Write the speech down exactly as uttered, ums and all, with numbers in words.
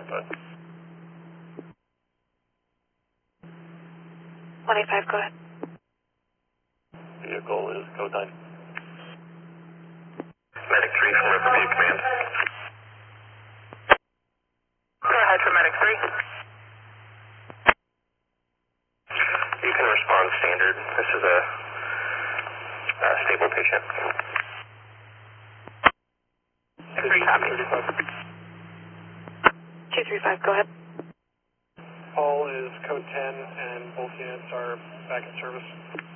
Tampa. one eight five, go ahead. Vehicle is code nine. Medic three from Riverview Command. Go ahead for Medic three. You can respond standard. This is a, a stable patient. Three copy. two three five, go ahead. Paul is code ten and both units are back in service.